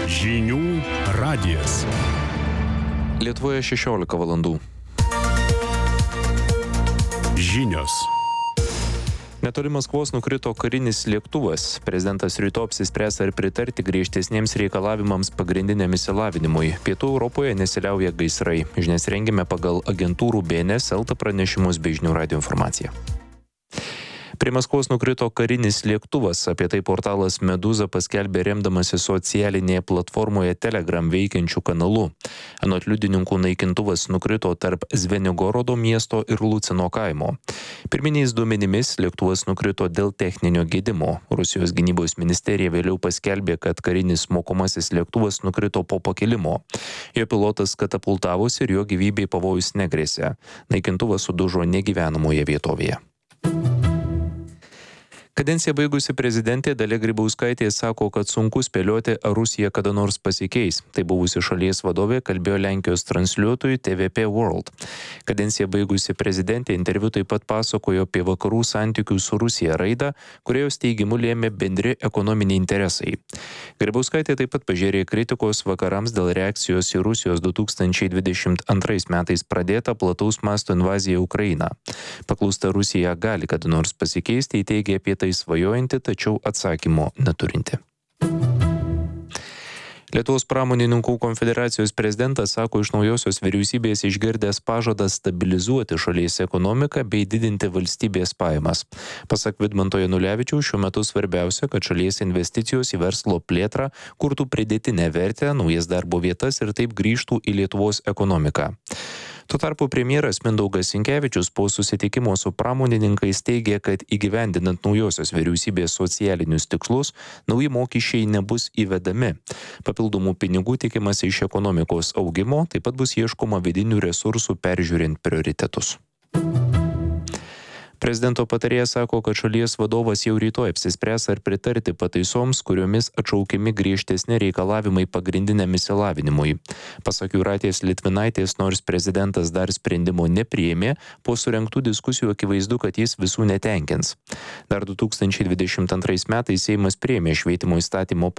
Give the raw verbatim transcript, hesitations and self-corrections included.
Žinių radijas. Lietuvoje šešiolika valandų. Žinios. Netoli Maskvos nukrito karinis lėktuvas. Prezidentas rytoj apsispręs ar pritarti griežtesniems reikalavimams pagrindiniam išsilavinimui. Pietų Europoje nesiliauja gaisrai. Žinias rengėme pagal agentūrų B N S, Elta pranešimus bei Žinių radijo informaciją. Prie Maskvos nukrito karinis lėktuvas. Apie tai portalas Meduza paskelbė remdamasi socialinėje platformoje Telegram veikiančių kanalų. Anot liudininkų naikintuvas nukrito tarp Zvenigorodo miesto ir Lucino kaimo. Pirminiais duomenimis lėktuvas nukrito dėl techninio gedimo. Rusijos gynybos ministerija vėliau paskelbė, kad karinis mokomasis lėktuvas nukrito po pakilimo. Jo pilotas katapultavosi ir jo gyvybei pavojus negrėsė. Naikintuvas sudužo negyvenamoje vietovėje. Kadenciją baigusi prezidentė Dalia Grybauskaitė sako, kad sunku spėlioti, ar Rusija kada nors pasikeis. Tai buvusi šalies vadovė kalbėjo Lenkijos transliuotojui T V P World. Kadenciją baigusi prezidentė interviu taip pat pasakojo apie vakarų santykių su Rusija raidą, kurios teigimu lėmė bendri ekonominiai interesai. Grybauskaitė taip pat pažėrė kritikos vakarams dėl reakcijos į Rusijos du tūkstančiai dvidešimt antrais metais pradėtą plataus masto invaziją į Ukrainą. Paklausta Rusija gali kada nors pasikeisti, įteigė apie tai svajojanti, tačiau atsakymo neturinti. Lietuvos pramonininkų konfederacijos prezidentas sako iš naujosios vyriausybės išgirdęs pažadą stabilizuoti šalies ekonomiką bei didinti valstybės pajamas. Pasak Vidmanto Janulevičiaus, šiuo metu svarbiausia, kad šalies investicijos į verslo plėtrą kurtų pridėtinę vertę, naujas darbo vietas ir taip grįžtų į Lietuvos ekonomiką. Tuo tarpu premjeras Mindaugas Sinkevičius po susitikimo su pramonininkais teigė, kad įgyvendinant naujosios vyriausybės socialinius tikslus, nauji mokesčiai nebus įvedami. Papildomų pinigų tikimasi iš ekonomikos augimo, taip pat bus ieškoma vidinių resursų peržiūrint prioritetus. Prezidento patarėjas sako, kad šalies vadovas jau rytoj apsispręs ar pritarti pataisoms, kuriomis atšaukiami griežtesni reikalavimai pagrindiniam išsilavinimui. Pasak Jūratės Litvinaitės, nors prezidentas dar sprendimo nepriėmė, po surengtų diskusijų akivaizdu, kad jis visų netenkins. Dar du tūkstančiai dvidešimt antrais metais Seimas priėmė švietimo įstatymo